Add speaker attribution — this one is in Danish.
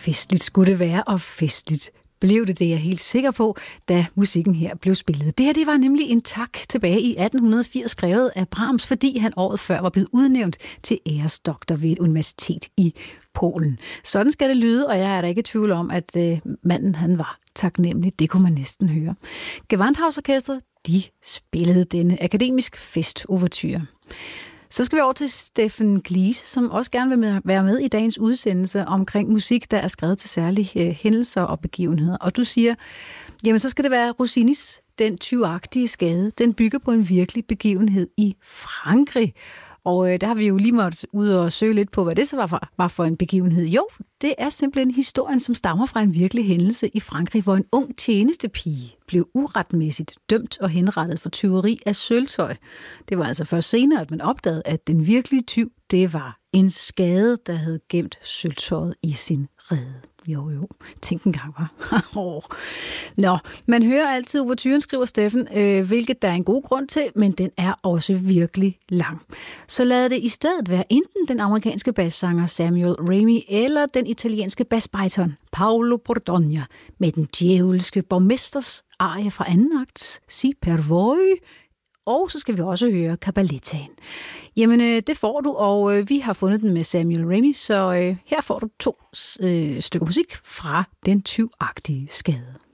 Speaker 1: festligt skulle det være, og festligt blev det, det er jeg helt sikker på, da musikken her blev spillet. Det her, det var nemlig en tak tilbage i 1880, skrevet af Brahms, fordi han året før var blevet udnævnt til æresdoktor ved et universitet i Polen. Sådan skal det lyde, og jeg er da ikke i tvivl om, at manden han var taknemmelig. Det kunne man næsten høre. Gewandhausorkestret, de spillede denne akademisk festoverture. Så skal vi over til Steffen Gliese, som også gerne vil være med i dagens udsendelse omkring musik, der er skrevet til særlige hændelser og begivenheder. Og du siger, jamen så skal det være Rossinis Den tyvagtige skade. Den bygger på en virkelig begivenhed i Frankrig. Og der har vi jo lige måttet ud og søge lidt på, hvad det så var for en begivenhed. Jo, det er simpelthen historien, som stammer fra en virkelig hændelse i Frankrig, hvor en ung tjenestepige blev uretmæssigt dømt og henrettet for tyveri af sølvtøj. Det var altså først senere, at man opdagede, at den virkelige tyv, det var en skade, der havde gemt sølvtøjet i sin rede. Jo. Tænk en gang, var. Nå, man hører altid ouverturen, skriver Steffen, hvilket der er en god grund til, men den er også virkelig lang. Så lad det i stedet være enten den amerikanske bassanger Samuel Ramey eller den italienske bassbariton Paolo Bordogna med den djævelske borgmesters arie fra anden akt, Si per voi. Og så skal vi også høre Caballettaen. Jamen, det får du, og vi har fundet den med Samuel Ramey, så her får du 2 stykker musik fra Den tyvagtige skade.